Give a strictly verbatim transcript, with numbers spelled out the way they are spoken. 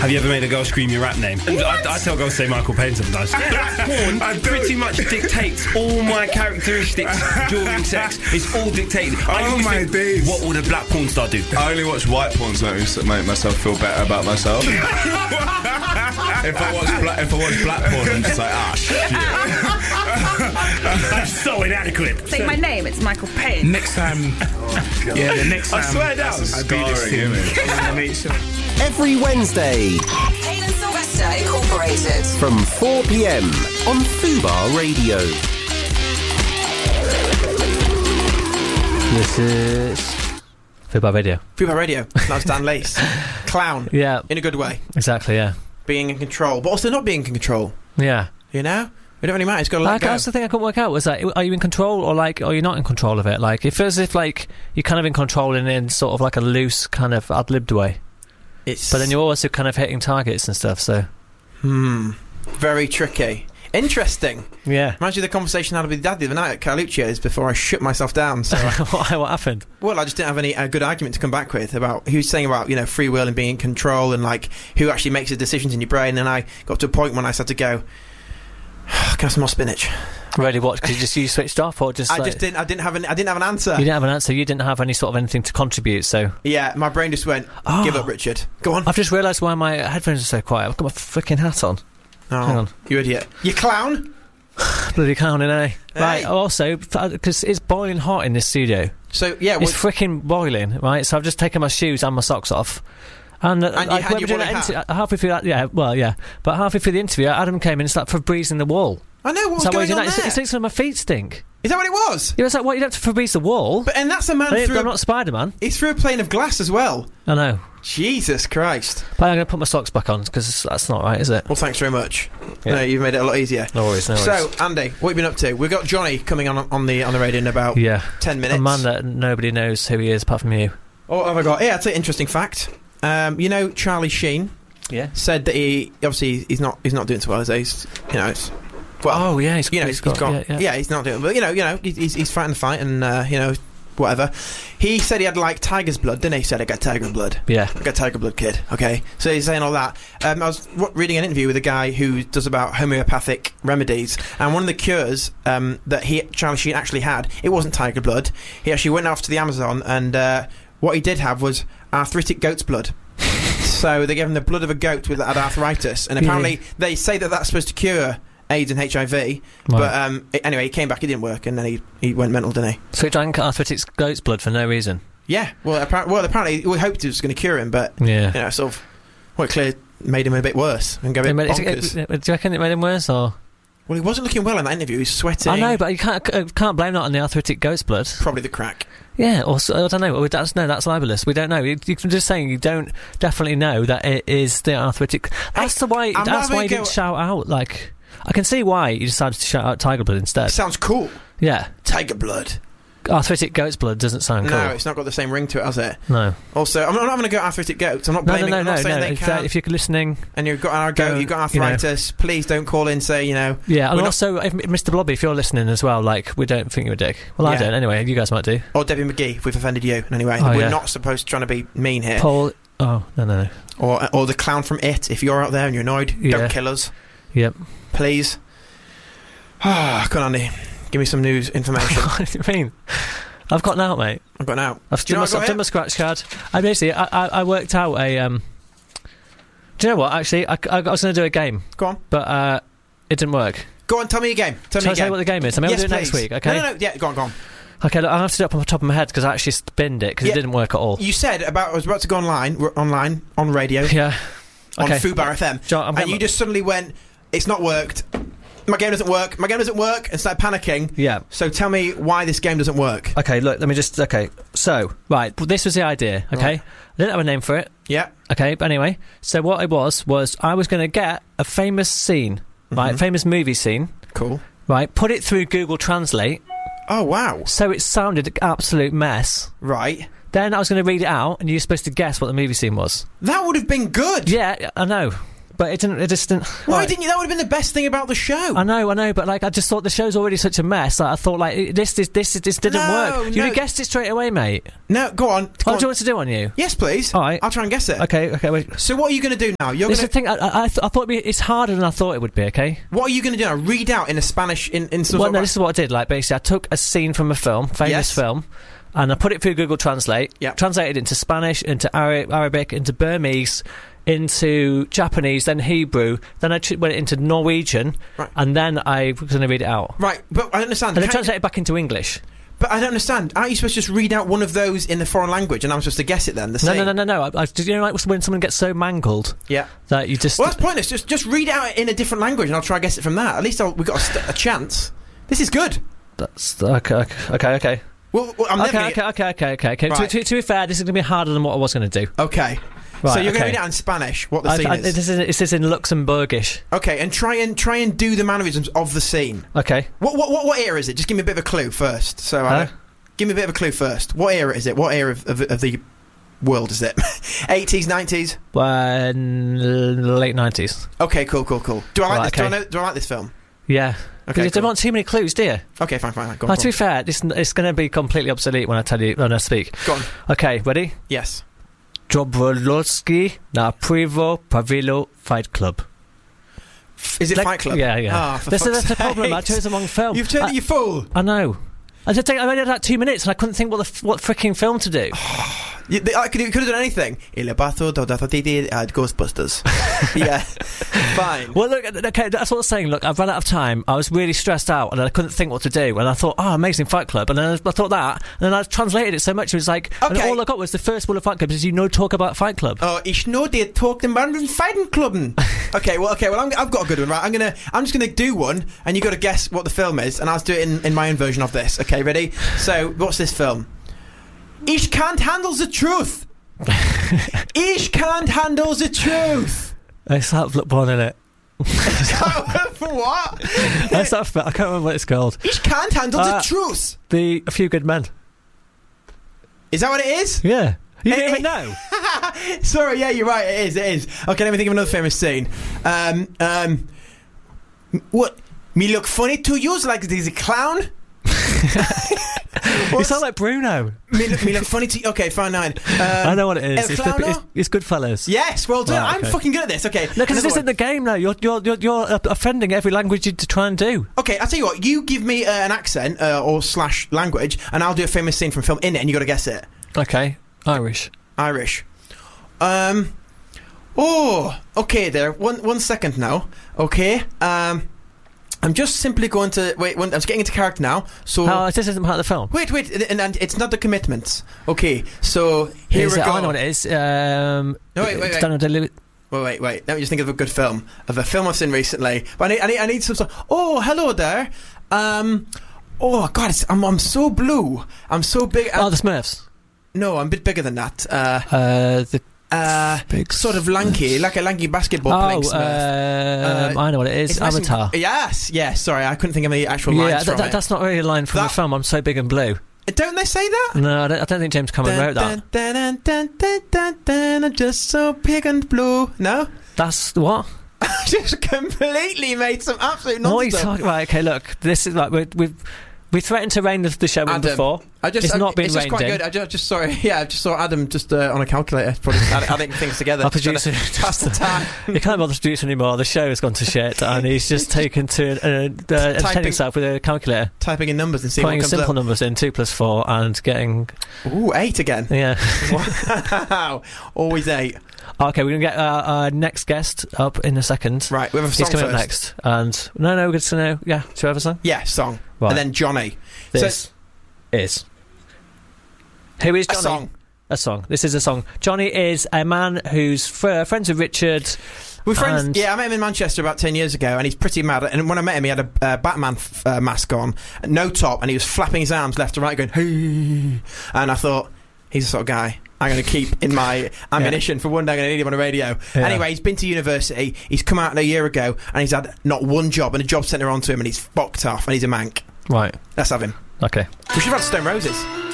Have you ever made a girl scream your rap name? I, I tell girls to say Michael Payne sometimes. Black porn pretty much dictates all my characteristics during sex. It's all dictated. I Oh my think, days. what would a black porn star do? I only watch white porn so to make myself feel better about myself. If I watch black, if I watch black porn, I'm just like, ah, shit. I'm so inadequate. Say my name, it's Michael Payne. Next time, yeah, the next time. I swear down. I'll be this Scarring image. thing. Make sure. Every Wednesday Kane and Sylvester Incorporated. from four p.m. on Fubar Radio. This is Fubar Radio. Fubar Radio. That's Dan Lace. Clown. Yeah, In a good way. exactly. Yeah, Being in control, but also not being in control. yeah. You know? It don't really matter. It's got to let Like, go. that's the thing I couldn't work out. Was like, are you in control or like, are you not in control of it? Like, it feels as if like you're kind of in control and in sort of like a loose kind of ad-libbed way. It's But then you're also kind of hitting targets and stuff. So Hmm. Very tricky. Interesting. yeah. Imagine the conversation I had with Dad the other night at Carluccio's before I shut myself down. So, what, what happened? well, I just didn't have any a good argument to come back with about he was saying about you know free will and being in control and like who actually makes the decisions in your brain. And I got to a point when I started to go, can I have some more spinach? Really? What? Did you just you switched off or just? I like, just didn't. I didn't have an. I didn't have an answer. You didn't have an answer. You didn't have any sort of anything to contribute. So Yeah, my brain just went. Oh. Give up, Richard. Go on. I've just realised why my headphones are so quiet. I've got my freaking hat on. Oh, Hang on. you idiot. You clown. Bloody clowning, eh? Hey. Right. Also, because it's boiling hot in this studio. So yeah, well, It's freaking boiling, right? So I've just taken my shoes and my socks off. And, uh, And you like, had when your we were doing woolly that hat? inter- halfway through that, yeah, well, yeah. But halfway through the interview, Adam came in and started Febrezing the wall. I know what was Is that what going he did? on It's, there. it's like some of my feet stink. Is that what it was? He was like, what, you don't have to Febreze the wall? But and that's a man I through. I'm A, not Spider-Man. he threw a plane of glass as well. I know. Jesus Christ. But I'm going to put my socks back on, because that's not right, is it? Well, thanks very much. Yeah. No, you've made it a lot easier. No worries, no worries. So, Andy, what have you been up to? We've got Johnny coming on on the on the radio in about yeah. ten minutes. A man that nobody knows who he is apart from you. Oh, what have I got? Yeah, that's an interesting fact. Um, you know, Charlie Sheen Yeah. said that he obviously he's not he's not doing so well as he's you know it's well Oh, yeah, he's, you know he's he's got yeah, yeah, yeah. he's not doing but you know you know he's he's fighting the fight and uh, you know whatever. He said he had like tiger's blood, didn't he? He said I got tiger blood. Yeah. I got tiger blood, kid. Okay, so he's saying all that. Um, I was w- reading an interview with a guy who does about homeopathic remedies, and one of the cures um, that he Charlie Sheen actually had, it wasn't tiger blood. He actually went off to the Amazon, and uh, what he did have was arthritic goat's blood. So they gave him the blood of a goat with that had arthritis, and apparently they say that that's supposed to cure AIDS and H I V. But Right. um, it, anyway, he came back, it didn't work, and then he, he went mental, didn't he? So he drank arthritic goat's blood for no reason. Yeah, well, appar- well apparently we hoped it was going to cure him, but Yeah. you know, sort of, well, it clearly made him a bit worse and go a It bit made- bonkers. it- it- do you reckon it made him worse, or...? Well, he wasn't looking well in that interview. He was sweating. I know, but you can't c- can't blame that on the arthritic goat's blood. Probably the crack. Yeah, or so, I don't know. That's no, that's libelous. We don't know. You, you're just saying you don't definitely know that it is the arthritic. That's the why. I'm That's not why you gonna didn't go- shout out. Like, I can see why you decided to shout out tiger blood instead. Sounds cool. Yeah, Tiger blood. arthritic goat's blood doesn't sound cool. No, it's not got the same ring to it, has it? No, Also, I'm not, I'm not going to go arthritic goats. I'm not no, no, blaming. no, I'm not no. saying no. they If, uh, can't. if you're listening, And you've got a goat, Go, you've got you know. arthritis. Please don't call in. Say you know. yeah, and We're not- also if, Mister Blobby, if you're listening as well, like we don't think you're a dick. Well, I Yeah. don't. Anyway, you guys might do. Or Debbie McGee, if we've offended you in any way. Oh, We're yeah. not supposed to try to be mean here. Paul. Oh no, no, no. Or or the clown from It. If you're out there and you're annoyed, Yeah. don't kill us, Yep. please. Ah, come on, Andy. Give me some news information. What do you mean? I've got now, mate. I've got out. I've Do you done, know my, what I got I've done my scratch card. I basically, I, I, I worked out a. Um, do you know what? Actually, I, I was going to do a game, Go on. but uh, it didn't work. Go on, tell me your game. Tell Shall me I your tell game. you what the game is? I'm going yes, to do it next please. week. Okay. No, no, no. Yeah, go on, go on. Okay. Look, I'll have to do it off the top of my head because I actually spinned it because Yeah. it didn't work at all. You said about I was about to go online, we're online on radio Yeah. on Okay. Fubar F M, John, I'm and getting you my- just suddenly went, "It's not worked. My game doesn't work. My game doesn't work," and started panicking. Yeah. So tell me why this game doesn't work. Okay. Look. Let me just. Okay. So right. This was the idea. Okay. Right. I didn't have a name for it. Yeah. Okay. But anyway. So what it was was I was going to get a famous scene, right? Mhm. Famous movie scene. Cool. Right. Put it through Google Translate. Oh wow. So it sounded an absolute mess. Right. Then I was going to read it out, and you were supposed to guess what the movie scene was. That would have been good. Yeah, I know. but it didn't. It just didn't. Why like, didn't you? That would have been the best thing about the show. I know, I know, but like I just thought the show's already such a mess. Like, I thought like it- this, this, this, this didn't No, work. You'd no. have guessed it straight away, mate. No, go on. Go What do on. you want to do on you? Yes, please. All right. I'll try and guess it. Okay, okay, wait. So what are you going to do now? You're This going is the thing. I, I, I, th- I thought it'd be, it's harder than I thought it would be. Okay. What are you going to do now? Read out in a Spanish in in some Well, sort no, of- this is what I did. Like, basically, I took a scene from a film, famous Yes. film, and I put it through Google Translate. Yep. Translated into Spanish, into Ara- Arabic, into Burmese, into Japanese, then Hebrew. Then I ch- went into Norwegian, Right. and then I was going to read it out. Right, but I don't understand. And then Can't- translate it back into English. But I don't understand. Aren't you supposed to just read out one of those in the foreign language, and I'm supposed to guess it then? The No, same? no, no, no, no. I, I, did you know like when someone gets so mangled Yeah. that you just? Well, that's pointless. Just just read it out in a different language, and I'll try and guess it from that. At least I'll, we've got a, st- a chance. This is good. That's okay, okay, okay, okay. Well, well I'm never Okay, gonna- okay, okay, okay, okay, okay. To, Right. to, to be fair, this is going to be harder than what I was going to do. Okay. Right, so you're going to okay. read it out in Spanish. What the I, scene I, is? this is this is in Luxembourgish. Okay, and try and try and do the mannerisms of the scene. Okay. What what what, what era is it? Just give me a bit of a clue first. So I, Huh? give me a bit of a clue first. What era is it? What era of, of, of the world is it? eighties, nineties. When late nineties. Okay, cool, cool, cool. Do I like Right, this? Do I, okay. know, do I like this film? Yeah. Okay, you don't cool. want too many clues, do you? Okay, fine, fine. fine. Go on, Oh, go to be on. fair, this, it's going to be completely obsolete when I tell you when I speak. Go on. Okay, ready? Yes. Dobrolowski na Privo Pavilo Fight Club. Is it Like- Fight Club? Yeah, yeah. Ah, for this is fuck's that's the problem. I sakes. chose the wrong film. You've turned I, it, you fool. I know. I just think I only had like two minutes and I couldn't think what the f- what freaking film to do. You, they, I could, you could have done anything. Il bato do datati at Ghostbusters. Yeah, fine. Well, look, okay, that's what I was saying. Look, I've run out of time. I was really stressed out, and I couldn't think what to do. And I thought, oh, amazing Fight Club. And then I thought that, and then I translated it so much. It was like, and Okay. all I got was the first word of Fight Club is you know talk about Fight Club. Oh, ich know they talk about fighting club. Okay, well, okay, well, I'm, I've got a good one, right? I'm gonna, I'm just gonna do one, and you got to guess what the film is, and I'll do it in, in my own version of this. Okay, ready? So, what's this film? Ich can't handle the truth. Ich can't handle the truth. It's that one in it. For what? That's that. fi- I can't remember what it's called. Ich can't handle Uh, the truth. The A Few Good Men. Is that what it is? Yeah. You Eh, didn't eh. even know. Sorry, yeah, you're right. It is. It is. Okay, let me think of another famous scene. Um, um, what? Me look funny to you like there's a clown? You sound like Bruno. me, look, me look funny to you. Okay, fine, nine. Um, I know what it is. El It's, good, Clowno? it's, it's Goodfellas. Yes, well done. Right, I'm okay. fucking good at this. Okay. No, because another this isn't one. the game now. You're you're you're, you're uh, offending every language you to try and do. Okay, I'll tell you what. You give me uh, an accent uh, or slash language, and I'll do a famous scene from film in it, and you got to guess it. Okay, Irish. Irish. Um. Oh, okay. There. One one second now. Okay. Um. I'm just simply going to wait. One, I'm just getting into character now. So. Oh, this isn't part of the film. Wait, wait, and, and it's not the commitments. Okay, so here Is we it- go. I know what it is. Um, No, wait, wait, it's wait. Daniel Day-Lewis. Wait, wait, wait. Let me just think of a good film. Of a film I've seen recently. But I need, I need, I need some sort. Oh, hello there. Um. Oh God, it's, I'm, I'm so blue. I'm so big. Oh, the Smurfs. No, I'm a bit bigger than that. Uh, Uh, the uh, big sort of lanky, like a lanky basketball oh, playing Smurf. um, Uh, I know what it is. It's nice and- Avatar. yes, yes. Sorry, I couldn't think of the actual Yeah, lines th- from th- it. that's not really a line from That- the film. I'm so big and blue. Don't they say that? No, I don't, I don't think James Cameron wrote that. Dun, dun, dun, dun, dun, dun, I'm just so big and blue. No. That's what? Just completely made some absolute What are you nonsense. talking about? Okay, look, this is like we we we threatened to rain the, the show in Adam, before. I just, It's I, not been it's just rained quite in. good. I just, just sorry. Yeah, I just saw Adam just uh, on a calculator, probably add- adding things together. Our just trying producer to pass the time. He can't bother to produce anymore. The show has gone to shit, and he's just taken to uh, uh, entertain Typing- himself with a calculator, Typing in numbers and seeing putting what comes simple up. numbers in two plus four, and getting Ooh, eight again. yeah. Wow, always eight. Okay, we're gonna get uh, our next guest up in a second. Right, we have a He's song coming first. up next, and no, no, we're just gonna yeah. Should we have a song? Yeah, song. Right. And then Johnny. This is who is A Johnny? song. A song. This is a song. Johnny is a man who's fr- friends with Richard. We're friends. And- Yeah, I met him in Manchester about ten years ago, and he's pretty mad. And when I met him, he had a uh, Batman f- uh, mask on, no top, and he was flapping his arms left to right, going hey. And I thought, he's the sort of guy I'm going to keep in my ammunition for one day. I'm going to need him on a radio. Yeah. Anyway, he's been to university. He's come out a year ago, and he's had not one job, and a job centre onto him, and he's fucked off, and he's a mank. Right. Let's have him. Okay. We should have had Stone Roses.